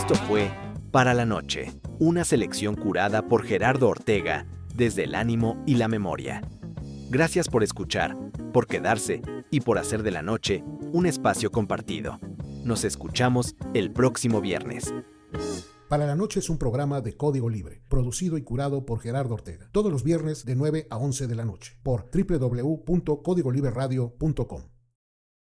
Esto fue Para la Noche, una selección curada por Gerardo Ortega desde el ánimo y la memoria. Gracias por escuchar, por quedarse y por hacer de la noche un espacio compartido. Nos escuchamos el próximo viernes. Para la Noche es un programa de Código Libre, producido y curado por Gerardo Ortega, todos los viernes de 9 a 11 de la noche, por www.codigolibreradio.com.